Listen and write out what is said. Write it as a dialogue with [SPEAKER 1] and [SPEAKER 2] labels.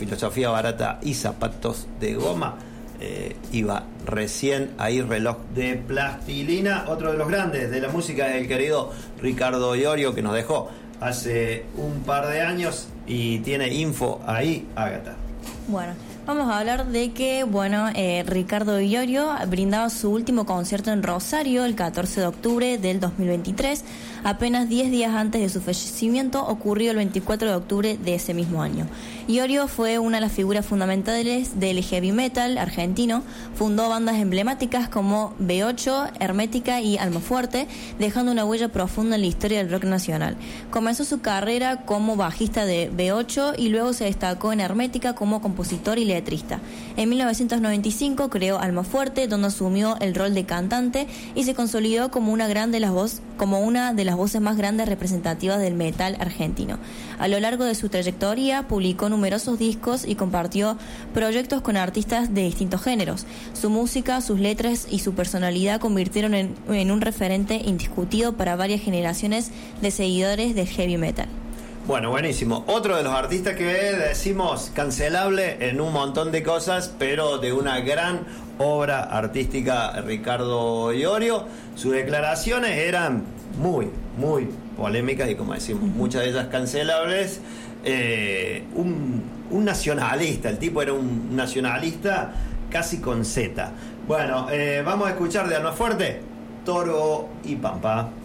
[SPEAKER 1] Filosofía Barata y Zapatos de Goma. Iba recién ahí Reloj de Plastilina. Otro de los grandes de la música es el querido Ricardo Iorio, que nos dejó hace un par de años y tiene info ahí, Ágata.
[SPEAKER 2] Bueno, vamos a hablar de que, Ricardo Iorio brindaba su último concierto en Rosario el 14 de octubre del 2023. Apenas 10 días antes de su fallecimiento, ocurrió el 24 de octubre de ese mismo año. Iorio fue una de las figuras fundamentales del heavy metal argentino. Fundó bandas emblemáticas como B8, Hermética y Almafuerte, dejando una huella profunda en la historia del rock nacional. Comenzó su carrera como bajista de B8 y luego se destacó en Hermética como compositor y letrista. En 1995 creó Almafuerte, donde asumió el rol de cantante y se consolidó como una de las voces más grandes representativas del metal argentino. A lo largo de su trayectoria publicó numerosos discos y compartió proyectos con artistas de distintos géneros. Su música, sus letras y su personalidad convirtieron en un referente indiscutido para varias generaciones de seguidores del heavy metal.
[SPEAKER 1] Bueno, buenísimo. Otro de los artistas que decimos cancelable en un montón de cosas, pero de una gran obra artística, Ricardo Iorio. Sus declaraciones eran muy polémicas y, como decimos, muchas de ellas cancelables. Un nacionalista, el tipo era un nacionalista casi con Z. Bueno, vamos a escuchar de Almafuerte, Toro y Pampa.